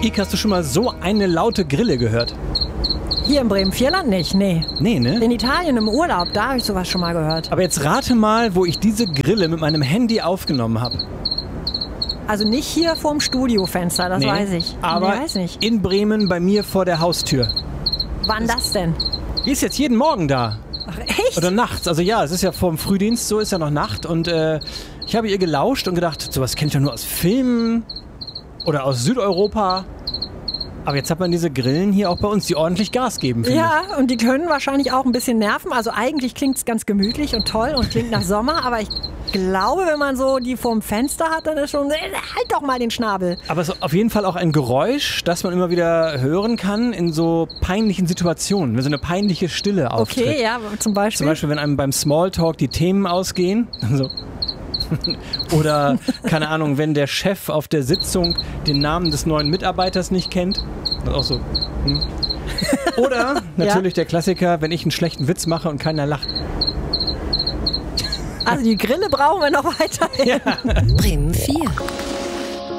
Ike, hast du schon mal so eine laute Grille gehört? Hier im Bremen-Vierland nicht, nee. Nee, ne? In Italien im Urlaub, da habe ich sowas schon mal gehört. Aber jetzt rate mal, wo ich diese Grille mit meinem Handy aufgenommen habe. Also nicht hier vorm Studiofenster, das weiß ich. Aber nee, weiß nicht. in Bremen bei mir vor der Haustür. Wann das denn? Die ist jetzt jeden Morgen da. Ach, echt? Oder nachts. Also ja, es ist ja vorm Frühdienst, so ist ja noch Nacht. Und ich habe ihr gelauscht und gedacht, sowas kennt ich doch nur aus Filmen oder aus Südeuropa. Aber jetzt hat man diese Grillen hier auch bei uns, die ordentlich Gas geben, finde Ja, und die können wahrscheinlich auch ein bisschen nerven. Also eigentlich klingt es ganz gemütlich und toll und klingt nach Sommer, aber ich glaube, wenn man so die vorm Fenster hat, dann ist schon, halt doch mal den Schnabel. Aber es ist auf jeden Fall auch ein Geräusch, das man immer wieder hören kann in so peinlichen Situationen, wenn so eine peinliche Stille auftritt. Okay, ja, zum Beispiel. Zum Beispiel, wenn einem beim Smalltalk die Themen ausgehen. Also oder, keine Ahnung, wenn der Chef auf der Sitzung den Namen des neuen Mitarbeiters nicht kennt. Das ist auch so. Oder natürlich der Klassiker, wenn ich einen schlechten Witz mache und keiner lacht. Also die Grille brauchen wir noch weiterhin. Ja. Bremen 4.